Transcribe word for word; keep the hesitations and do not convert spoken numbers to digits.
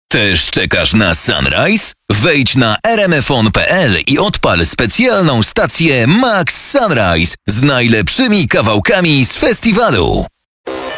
Też czekasz na Sunrise? Wejdź na r m f on kropka p l i odpal specjalną stację Max Sunrise z najlepszymi kawałkami z festiwalu.